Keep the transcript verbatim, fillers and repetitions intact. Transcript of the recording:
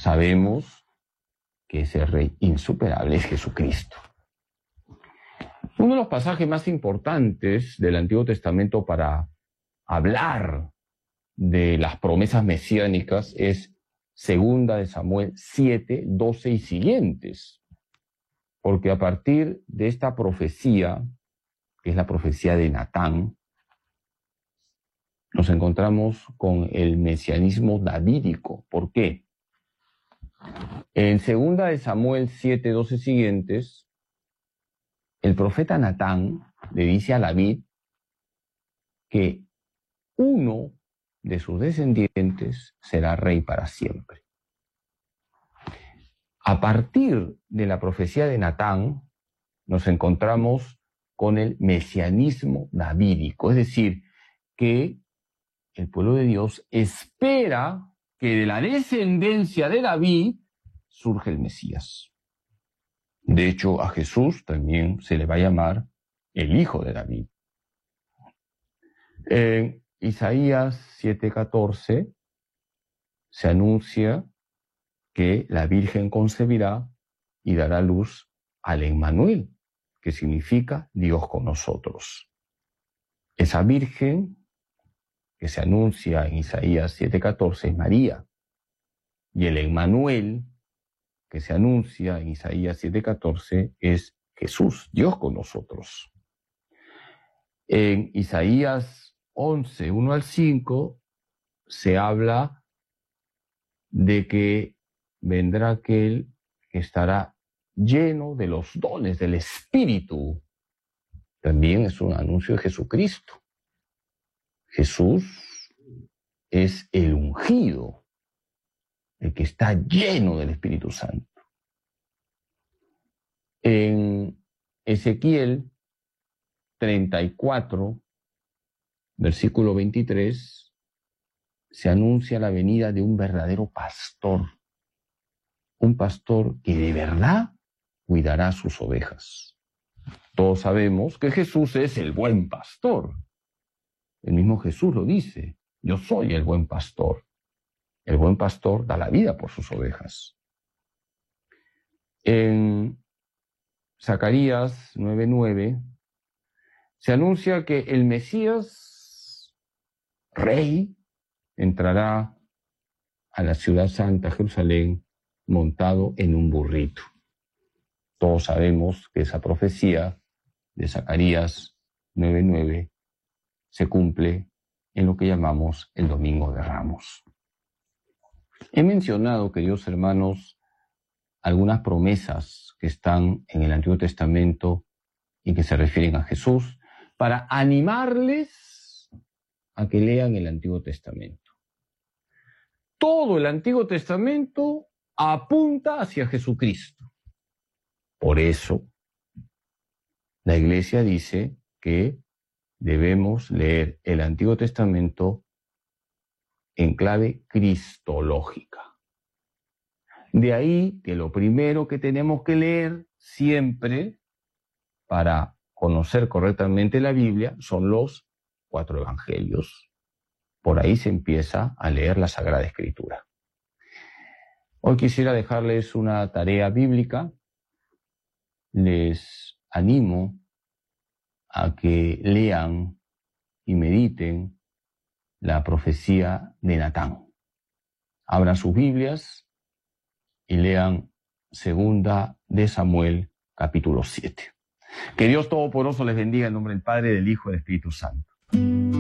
sabemos que ese Rey insuperable es Jesucristo. Uno de los pasajes más importantes del Antiguo Testamento para hablar de las promesas mesiánicas es Segunda de Samuel siete, doce y siguientes. Porque a partir de esta profecía, que es la profecía de Natán, nos encontramos con el mesianismo davídico. ¿Por qué? En Segunda de Samuel siete, doce siguientes, el profeta Natán le dice a David que uno de sus descendientes será rey para siempre. A partir de la profecía de Natán, nos encontramos con el mesianismo davídico, es decir, que el pueblo de Dios espera que de la descendencia de David surge el Mesías. De hecho, a Jesús también se le va a llamar el Hijo de David. En Isaías siete catorce se anuncia que la Virgen concebirá y dará luz al Emmanuel, que significa Dios con nosotros. Esa Virgen que se anuncia en Isaías siete catorce es María, y el Emmanuel que se anuncia en Isaías siete catorce es Jesús, Dios con nosotros. En Isaías once, uno al cinco, se habla de que vendrá aquel que estará lleno de los dones del Espíritu. También es un anuncio de Jesucristo. Jesús es el ungido, el que está lleno del Espíritu Santo. En Ezequiel treinta y cuatro, versículo veintitrés, se anuncia la venida de un verdadero pastor, un pastor que de verdad cuidará sus ovejas. Todos sabemos que Jesús es el buen pastor. El mismo Jesús lo dice: yo soy el buen pastor. El buen pastor da la vida por sus ovejas. En Zacarías nueve nueve se anuncia que el Mesías, rey, entrará a la ciudad santa, Jerusalén, montado en un burrito. Todos sabemos que esa profecía de Zacarías nueve nueve se cumple en lo que llamamos el Domingo de Ramos. He mencionado, queridos hermanos, algunas promesas que están en el Antiguo Testamento y que se refieren a Jesús, para animarles a que lean el Antiguo Testamento. Todo el Antiguo Testamento apunta hacia Jesucristo. Por eso, la Iglesia dice que debemos leer el Antiguo Testamento en clave cristológica. De ahí que lo primero que tenemos que leer siempre para conocer correctamente la Biblia son los cuatro evangelios. Por ahí se empieza a leer la Sagrada Escritura. Hoy quisiera dejarles una tarea bíblica. Les animo a que lean y mediten la profecía de Natán. Abran sus Biblias y lean Segunda de Samuel, capítulo siete. Que Dios Todopoderoso les bendiga en nombre del Padre, del Hijo y del Espíritu Santo.